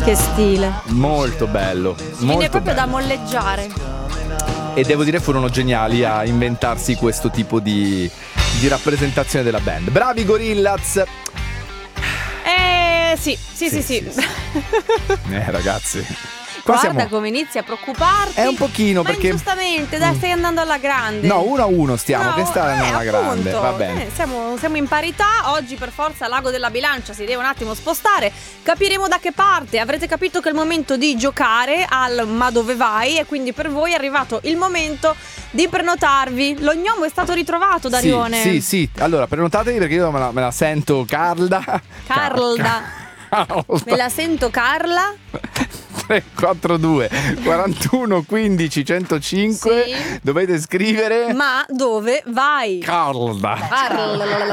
Che stile. Molto bello. Viene Molto proprio da bello. molleggiare. E devo dire furono geniali a inventarsi questo tipo di rappresentazione della band. Bravi Gorillaz. Sì. Ragazzi. Guarda come inizi a preoccuparti. È un pochino ma perché giustamente, dai, stai andando alla grande. No, 1-1 stiamo, No, che sta andando alla grande. appunto. Va bene. Siamo in parità. Oggi per forza l'ago della bilancia si deve un attimo spostare. Capiremo da che parte. Avrete capito che è il momento di giocare al Ma dove vai? E quindi per voi è arrivato il momento di prenotarvi. Lo gnomo è stato ritrovato, Darione. Sì. Allora, prenotatevi perché io me la sento Carla. Me la sento Carla. 342 41 15 105. Sì. Dovete scrivere Ma dove vai? Carla.